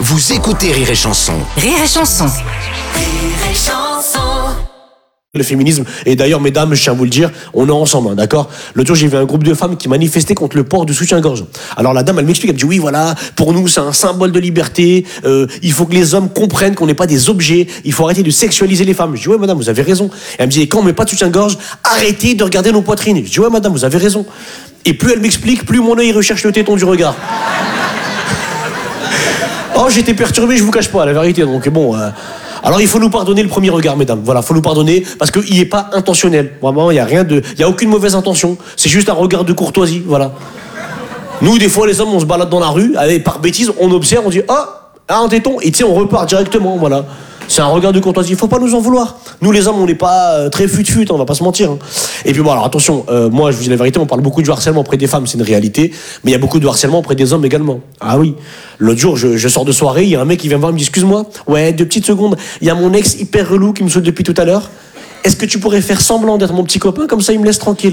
Vous écoutez Rire et Chanson. Rire et Chanson. Rire et Chanson. Le féminisme, et d'ailleurs mesdames, je tiens à vous le dire, on est ensemble, hein, d'accord. L'autre jour j'ai vu un groupe de femmes qui manifestaient contre le port du soutien-gorge. Alors la dame elle m'explique, elle me dit oui voilà, pour nous c'est un symbole de liberté, il faut que les hommes comprennent qu'on n'est pas des objets, il faut arrêter de sexualiser les femmes. Je dis ouais madame vous avez raison. Elle me dit et quand on met pas de soutien-gorge, arrêtez de regarder nos poitrines. Je dis ouais madame vous avez raison. Et plus elle m'explique, plus mon œil recherche le téton du regard. Oh j'étais perturbé, je vous cache pas la vérité, donc bon... Alors il faut nous pardonner le premier regard, mesdames. Voilà, faut nous pardonner parce qu'il n'est pas intentionnel. Vraiment, il y a aucune mauvaise intention. C'est juste un regard de courtoisie, voilà. Nous, des fois, les hommes, on se balade dans la rue, allez, par bêtise, on observe, on dit un téton, et tu sais, on repart directement, voilà. C'est un regard de courtoisie. Il faut pas nous en vouloir. Nous, les hommes, on n'est pas très fut-fut, on va pas se mentir. Hein. Et puis bon, alors attention, moi, je vous dis la vérité, on parle beaucoup du harcèlement auprès des femmes, c'est une réalité, mais il y a beaucoup de harcèlement auprès des hommes également. Ah oui. L'autre jour, je sors de soirée, il y a un mec qui vient me voir, il me dit excuse-moi, ouais, 2 petites secondes, il y a mon ex hyper relou qui me saoule depuis tout à l'heure. Est-ce que tu pourrais faire semblant d'être mon petit copain, comme ça il me laisse tranquille?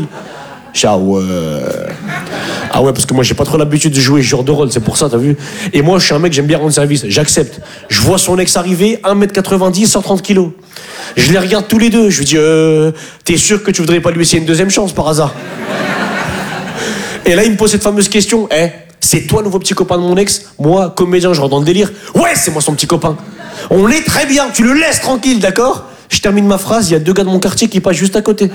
Ah ouais, parce que moi j'ai pas trop l'habitude de jouer ce genre de rôle, c'est pour ça, t'as vu. Et moi je suis un mec, j'aime bien rendre service, j'accepte. Je vois son ex arriver, 1m90, 130 kilos. Je les regarde tous les deux, je lui dis t'es sûr que tu voudrais pas lui essayer une deuxième chance par hasard? Et là il me pose cette fameuse question, c'est toi le nouveau petit copain de mon ex? Moi, comédien, je rentre dans le délire. Ouais, c'est moi son petit copain. On l'est très bien, tu le laisses tranquille, d'accord? Je termine ma phrase, il y a 2 gars de mon quartier qui passent juste à côté.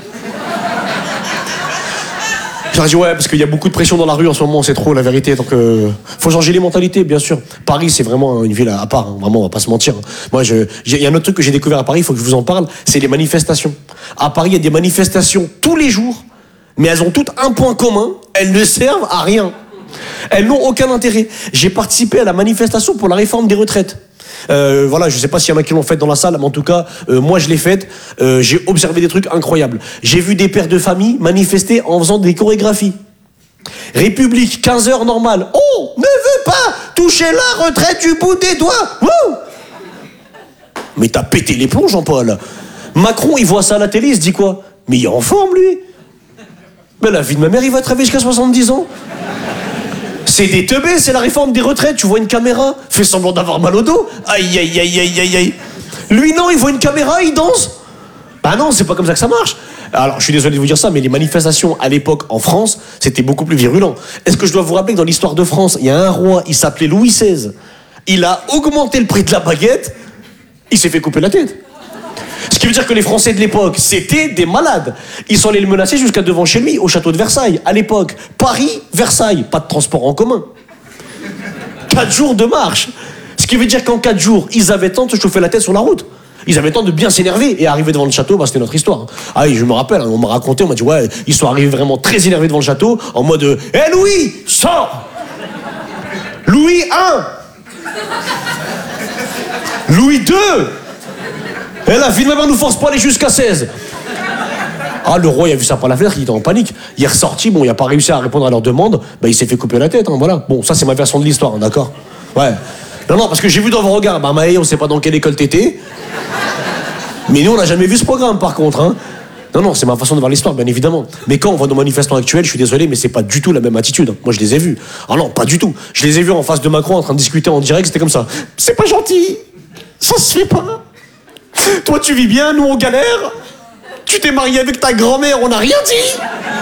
Je leur dis ouais parce qu'il y a beaucoup de pression dans la rue en ce moment, c'est trop la vérité, donc faut changer les mentalités bien sûr. Paris c'est vraiment une ville à part, hein. Vraiment on va pas se mentir. Hein. Moi il y a un autre truc que j'ai découvert à Paris, il faut que je vous en parle, c'est les manifestations. À Paris il y a des manifestations tous les jours, mais elles ont toutes un point commun, elles ne servent à rien. Elles n'ont aucun intérêt. J'ai participé à la manifestation pour la réforme des retraites. Voilà, je sais pas s'il y en a qui l'ont faite dans la salle, mais en tout cas, moi je l'ai faite. J'ai observé des trucs incroyables. J'ai vu des pères de famille manifester en faisant des chorégraphies. République, 15h normal. On ne veut pas toucher la retraite du bout des doigts. Wouh! Mais t'as pété les plombs, Jean-Paul. Macron, il voit ça à la télé, il se dit quoi? Mais il est en forme, lui. Mais la vie de ma mère, il va travailler jusqu'à 70 ans. C'est des teubés, c'est la réforme des retraites. Tu vois une caméra, fais semblant d'avoir mal au dos. Aïe, aïe, aïe, aïe, aïe, aïe. Lui, non, il voit une caméra, il danse. Bah non, c'est pas comme ça que ça marche. Alors, je suis désolé de vous dire ça, mais les manifestations à l'époque en France, c'était beaucoup plus virulent. Est-ce que je dois vous rappeler que dans l'histoire de France, il y a un roi, il s'appelait Louis XVI. Il a augmenté le prix de la baguette, il s'est fait couper la tête. Ce qui veut dire que les Français de l'époque, c'était des malades. Ils sont allés le menacer jusqu'à devant chez lui, au château de Versailles. À l'époque, Paris, Versailles, pas de transport en commun. 4 jours de marche. Ce qui veut dire qu'en 4 jours, ils avaient le temps de se chauffer la tête sur la route. Ils avaient le temps de bien s'énerver. Et arriver devant le château, bah, c'était notre histoire. Ah oui, je me rappelle, on m'a raconté, on m'a dit, ouais, ils sont arrivés vraiment très énervés devant le château, en mode, Louis, sors! Louis I! Louis II! Et la vie de ma mère nous force pas à aller jusqu'à 16. Ah, le roi, il a vu ça par la fenêtre, il était en panique. Il est ressorti, bon, il a pas réussi à répondre à leur demande, bah, il s'est fait couper la tête, hein, voilà. Bon, ça, c'est ma version de l'histoire, hein, d'accord? Ouais. Non, parce que j'ai vu dans vos regards, bah, Maë, on sait pas dans quelle école t'étais. Mais nous, on n'a jamais vu ce programme, par contre, hein. Non, c'est ma façon de voir l'histoire, bien évidemment. Mais quand on voit nos manifestants actuels, je suis désolé, mais c'est pas du tout la même attitude. Moi, je les ai vus. Ah non, pas du tout. Je les ai vus en face de Macron, en train de discuter en direct, c'était comme ça. C'est pas gentil. Ça se fait pas. Toi, tu vis bien, nous, on galère. Tu t'es marié avec ta grand-mère, on n'a rien dit.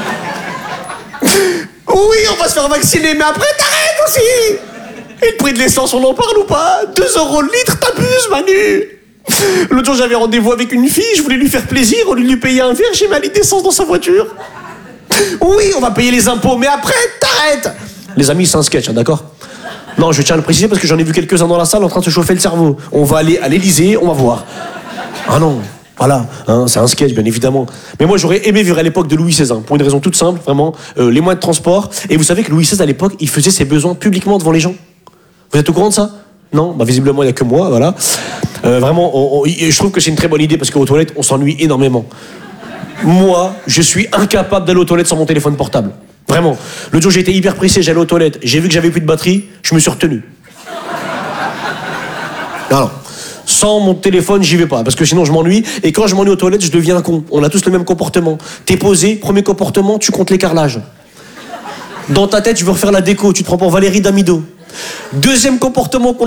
Oui, on va se faire vacciner, mais après, t'arrêtes aussi. Et le prix de l'essence, on en parle ou pas? 2 € le litre, t'abuses, Manu. L'autre jour, j'avais rendez-vous avec une fille, je voulais lui faire plaisir, au lieu de lui payer un verre, j'ai mis un litre d'essence dans sa voiture. Oui, on va payer les impôts, mais après, t'arrêtes. Les amis, c'est un sketch, hein, d'accord? Non, je tiens à le préciser parce que j'en ai vu quelques-uns dans la salle en train de se chauffer le cerveau. On va aller à l'Élysée, on va voir. Ah non, voilà, hein, c'est un sketch, bien évidemment. Mais moi, j'aurais aimé vivre à l'époque de Louis XVI, hein, pour une raison toute simple, vraiment, les moyens de transport. Et vous savez que Louis XVI, à l'époque, il faisait ses besoins publiquement devant les gens. Vous êtes au courant de ça? Non? Bah, visiblement, il n'y a que moi, voilà. Vraiment, je trouve que c'est une très bonne idée parce qu'aux toilettes, on s'ennuie énormément. Moi, je suis incapable d'aller aux toilettes sans mon téléphone portable. Vraiment. L'autre jour, j'ai été hyper pressé, j'allais aux toilettes, j'ai vu que j'avais plus de batterie, je me suis retenu. Non. Sans mon téléphone, j'y vais pas, parce que sinon je m'ennuie. Et quand je m'ennuie aux toilettes, je deviens con. On a tous le même comportement. T'es posé, premier comportement, tu comptes les carrelages. Dans ta tête, tu veux refaire la déco, tu te prends pour Valérie Damido. Deuxième comportement qu'on